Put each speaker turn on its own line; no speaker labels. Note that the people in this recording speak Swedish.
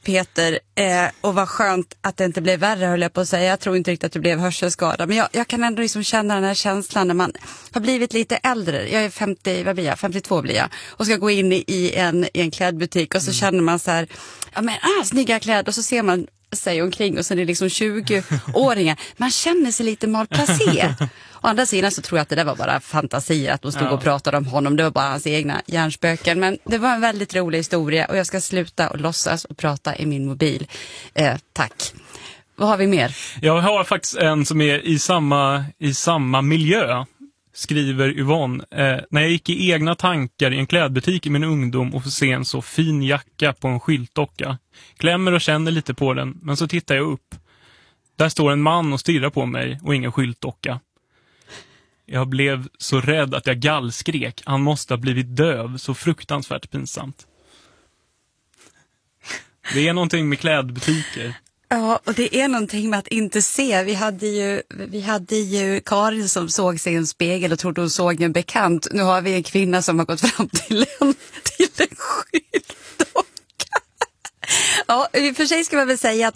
Peter, och vad skönt att det inte blev värre, höll jag på att säga. Jag tror inte riktigt att det blev hörselskada, men jag kan ändå liksom känna den här känslan när man har blivit lite äldre. Jag är 50, vad blir jag? 52 blir jag. Och ska gå in i en klädbutik och så känner man så här, ja men snygga kläder, och så ser man sig omkring och så är det liksom 20-åringar. Man känner sig lite malplacerad. Å andra sidan så tror jag att det där var bara fantasier, att de stod och pratade om honom. Det var bara hans egna hjärnspöken. Men det var en väldigt rolig historia och jag ska sluta och låtsas och prata i min mobil. Tack. Vad har vi mer? Jag har faktiskt en som är i samma miljö, skriver Yvonne. När jag gick i egna tankar i en klädbutik i min ungdom och får se en så fin jacka på en skyltdocka. Klämmer och känner lite på den, men så tittar jag upp. Där står en man och stirrar på mig och ingen skyltdocka. Jag blev så rädd att jag gallskrek. Han måste ha blivit döv, så fruktansvärt pinsamt. Det är någonting med klädbutiker. Ja, och det är någonting med att inte se. Vi hade ju Karin som såg sig i en spegel och trodde hon såg en bekant. Nu har vi en kvinna som har gått fram till en skyltdocka. Ja, för sig ska man väl säga att